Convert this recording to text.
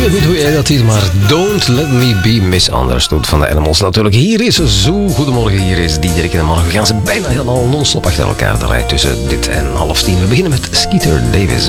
weet niet hoe jij dat ziet, maar Don't Let Me Be Misunderstood van de Animals. Natuurlijk, hier is Zoo. Goedemorgen, hier is Diederik. En morgen gaan ze bijna helemaal non-stop achter elkaar draaien tussen dit en 9:30. We beginnen met Skeeter Davis.